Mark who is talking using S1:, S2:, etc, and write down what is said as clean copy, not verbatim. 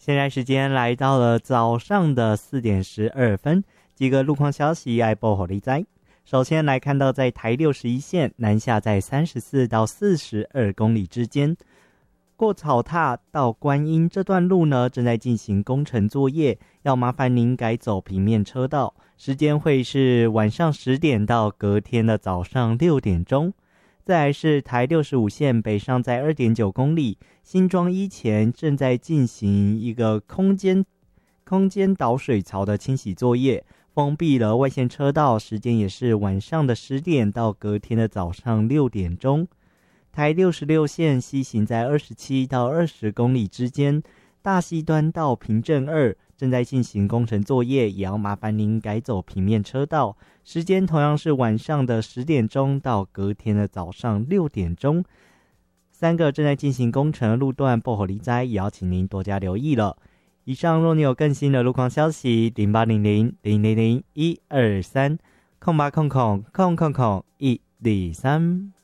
S1: 现在时间来到了早上的4点12分，几个路况消息爱报给你知。首先来看到在台61线南下在34到42公里之间，过草踏到观音这段路呢正在进行工程作业，要麻烦您改走平面车道，时间会是晚上10点到隔天的早上6点钟。再来是台65线北上在 2.9 公里，新庄一前正在进行一个空间导水槽的清洗作业，封闭了外线车道，时间也是晚上的10点到隔天的早上6点钟。台66线西行在27到20公里之间，大溪端到平镇2正在进行工程作业，也要麻烦您改走平面车道，时间同样是晚上的10点钟到隔天的早上6点钟。3个正在进行工程的路段不予理知，也要请您多加留意了。以上若你有更新的路况消息，0800-000-123 0800-000-123